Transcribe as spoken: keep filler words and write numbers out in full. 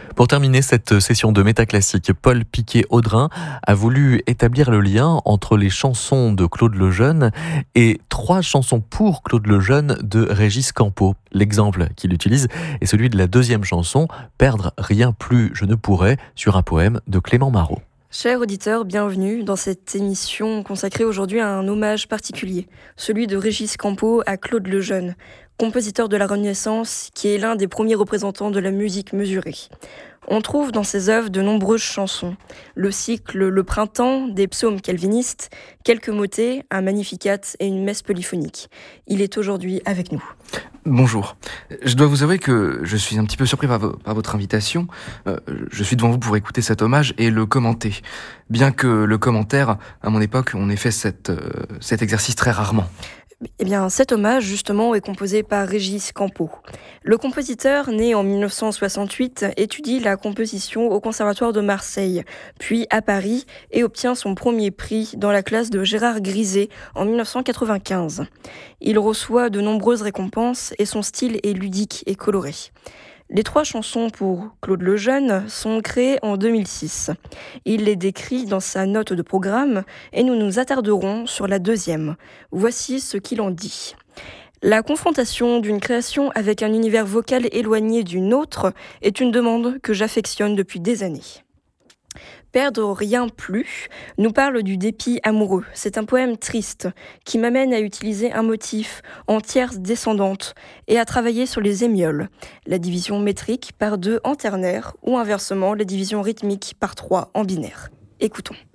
Pour terminer cette session de métaclassique, Paul Piquet-Audrin a voulu établir le lien entre les chansons de Claude Lejeune et trois chansons pour Claude Lejeune de Régis Campo. L'exemple qu'il utilise est celui de la deuxième chanson, Perdre rien plus je ne pourrais, sur un poème de Clément Marot. Chers auditeurs, bienvenue dans cette émission consacrée aujourd'hui à un hommage particulier, celui de Régis Campo à Claude Lejeune, compositeur de la Renaissance qui est l'un des premiers représentants de la musique mesurée. On trouve dans ses œuvres de nombreuses chansons, le cycle Le Printemps, des psaumes calvinistes, quelques motets, un magnificat et une messe polyphonique. Il est aujourd'hui avec nous. Bonjour. Je dois vous avouer que je suis un petit peu surpris par, vo- par votre invitation. Euh, je suis devant vous pour écouter cet hommage et le commenter. Bien que le commentaire, à mon époque, on ait fait cette, euh, cet exercice très rarement. Eh bien, cet hommage, justement, est composé par Régis Campo. Le compositeur, né en dix-neuf cent soixante-huit, étudie la composition au Conservatoire de Marseille, puis à Paris, et obtient son premier prix dans la classe de Gérard Griset en dix-neuf cent quatre-vingt-quinze. Il reçoit de nombreuses récompenses et son style est ludique et coloré. Les trois chansons pour Claude Lejeune sont créées en deux mille six. Il les décrit dans sa note de programme et nous nous attarderons sur la deuxième. Voici ce qu'il en dit. La confrontation d'une création avec un univers vocal éloigné d'une autre est une demande que j'affectionne depuis des années. Perdre rien plus nous parle du dépit amoureux. C'est un poème triste qui m'amène à utiliser un motif en tierce descendante et à travailler sur les émioles, la division métrique par deux en ternaire ou inversement la division rythmique par trois en binaire. Écoutons.